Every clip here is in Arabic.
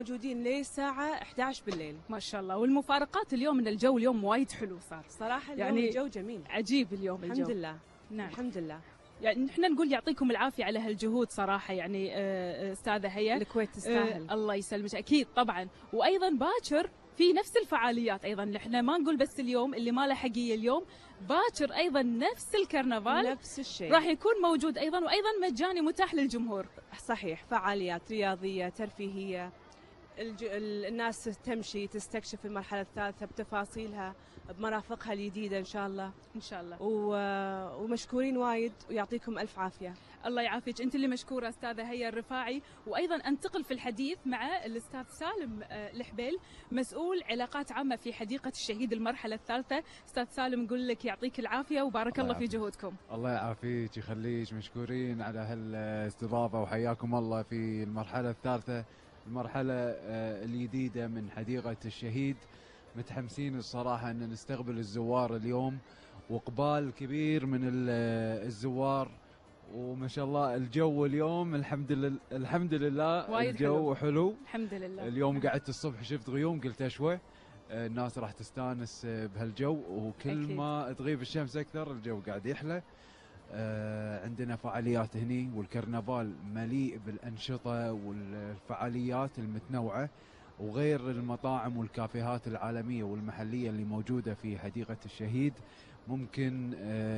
موجودين للساعة 11 بالليل. ما شاء الله. والمفارقات اليوم ان الجو اليوم وايد حلو صار صراحة اليوم يعني الجو جميل عجيب اليوم الحمد الجو. لله. نعم الحمد لله. يعني احنا نقول يعطيكم العافيه على هالجهود صراحه يعني استاذه هيا. الكويت تستاهل. الله يسلمك اكيد طبعا. وايضا باكر في نفس الفعاليات ايضا اللي احنا ما نقول بس اليوم اللي ما له حقيقه اليوم، باكر ايضا نفس الكرنفال نفس الشيء راح يكون موجود ايضا وايضا مجاني متاح للجمهور. صحيح، فعاليات رياضية ترفيهية، الناس تمشي تستكشف المرحلة الثالثة بتفاصيلها بمرافقها الجديدة إن شاء الله. ان شاء الله. ومشكورين وايد ويعطيكم ألف عافية. الله يعافيك، انت اللي مشكوره استاذه هيا الرفاعي. وايضا انتقل في الحديث مع الاستاذ سالم الحبيل مسؤول علاقات عامه في حديقه الشهيد المرحله الثالثه. استاذ سالم نقول لك يعطيك العافيه وبارك الله في جهودكم. الله يعافيك يخليك، مشكورين على هالاستضافه وحياكم الله في المرحله الثالثه، المرحله الجديده من حديقه الشهيد. متحمسين الصراحه ان نستقبل الزوار اليوم، واقبال كبير من الزوار، وما شاء الله الجو اليوم الحمد لله الجو حلو الحمد لله. اليوم قعدت الصبح شفت غيوم قلت اشوى الناس راح تستانس بهالجو، وكل أكيد. ما تغيب الشمس اكثر الجو قاعد يحلى. عندنا فعاليات هني، والكرنفال مليء بالانشطه والفعاليات المتنوعه، وغير المطاعم والكافيهات العالميه والمحليه اللي موجوده في حديقه الشهيد. ممكن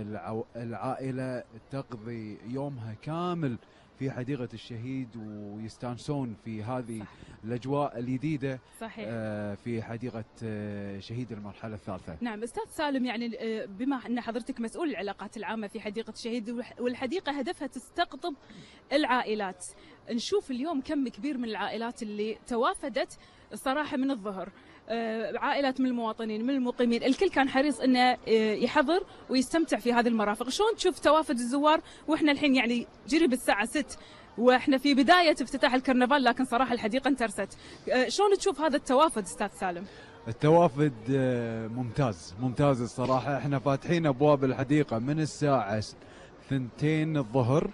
العائله تقضي يومها كامل في حديقه الشهيد ويستانسون في هذه صح. الاجواء الجديده. صحيح. في حديقه شهيد المرحله الثالثه. نعم استاذ سالم، يعني بما ان حضرتك مسؤول العلاقات العامه في حديقه الشهيد، والحديقه هدفها تستقطب العائلات، نشوف اليوم كم كبير من العائلات اللي توافدت الصراحه من الظهر. عائلات من المواطنين من المقيمين، الكل كان حريص انه يحضر ويستمتع في هذه المرافق. شلون تشوف توافد الزوار واحنا الحين يعني جري بالساعه 6 واحنا في بدايه افتتاح الكرنفال، لكن صراحه الحديقه انترست. شلون تشوف هذا التوافد استاذ سالم؟ التوافد ممتاز الصراحه. احنا فاتحين ابواب الحديقه من الساعه 2 الظهر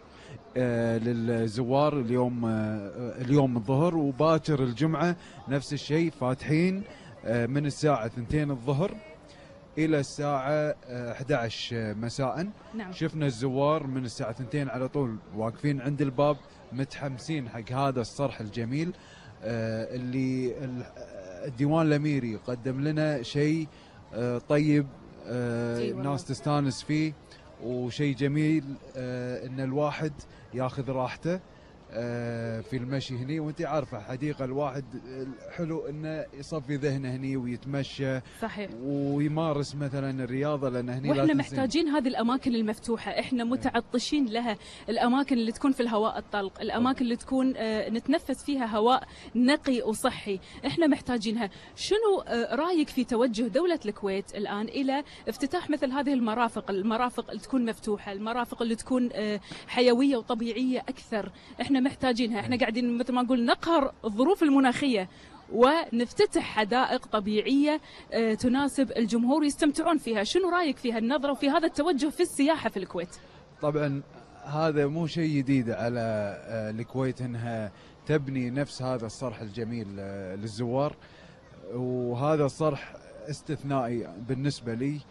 للزوار اليوم الظهر، وباكر الجمعه نفس الشيء فاتحين من الساعه 2 الظهر الى الساعه 11 مساء. نعم. شفنا الزوار من الساعه 2 على طول واقفين عند الباب متحمسين حق هذا الصرح الجميل اللي الديوان الاميري قدم لنا شيء طيب الناس تستانس فيه، وشيء جميل ان الواحد ياخذ راحته في المشي هني. وانت عارفه حديقه الواحد حلو انه يصفي ذهنه هني ويتمشى. صحيح. ويمارس مثلا الرياضه، لان هني واحنا محتاجين هذه الاماكن المفتوحه، احنا متعطشين لها، الاماكن اللي تكون في الهواء الطلق، الاماكن اللي تكون نتنفس فيها هواء نقي وصحي، احنا محتاجينها. شنو رايك في توجه دوله الكويت الان الى افتتاح مثل هذه المرافق اللي تكون مفتوحه، المرافق اللي تكون حيويه وطبيعيه اكثر؟ احنا محتاجينها، احنا قاعدين مثل ما نقول نقهر الظروف المناخيه، ونفتتح حدائق طبيعيه تناسب الجمهور يستمتعون فيها. شنو رايك في هالنظره وفي هذا التوجه في السياحه في الكويت؟ طبعا هذا مو شيء جديد على الكويت انها تبني نفس هذا الصرح الجميل للزوار، وهذا الصرح استثنائي بالنسبه لي،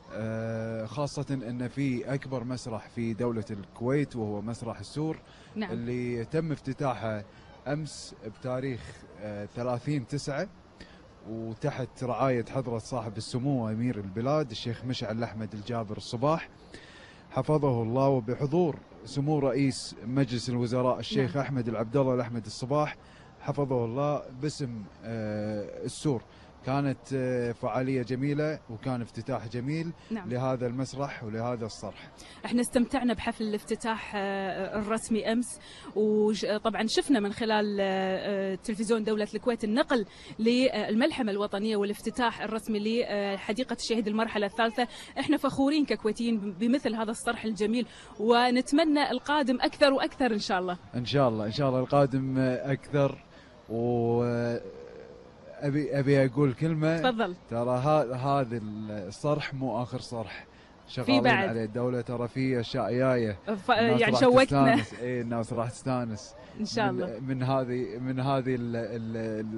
خاصة أن في أكبر مسرح في دولة الكويت وهو مسرح السور. نعم. اللي تم افتتاحه أمس بتاريخ 30/9 وتحت رعاية حضرة صاحب السمو أمير البلاد الشيخ مشعل أحمد الجابر الصباح حفظه الله، وبحضور سمو رئيس مجلس الوزراء الشيخ نعم. أحمد العبدالله الأحمد الصباح حفظه الله باسم السور. كانت فعالية جميلة وكان افتتاح جميل. نعم. لهذا المسرح ولهذا الصرح. احنا استمتعنا بحفل الافتتاح الرسمي امس، وطبعا شفنا من خلال تلفزيون دولة الكويت النقل للملحمة الوطنية والافتتاح الرسمي لحديقة الشهيد المرحلة الثالثة. احنا فخورين ككويتيين بمثل هذا الصرح الجميل، ونتمنى القادم اكثر واكثر ان شاء الله. ان شاء الله القادم اكثر. و أبي أقول كلمة. تفضل. ترى هذا الصرح مو آخر صرح شغالين عليه الدولة، ترى في أشياء جاية يعني شوقتنا. الناس راح تستانس إن شاء الله من هذه